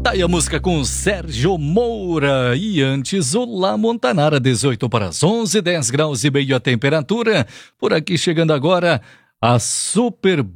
Tá aí a música com Sérgio Moura. E antes o La Montanara, 18 para as 11, 10 graus e meio a temperatura. Por aqui chegando agora a Super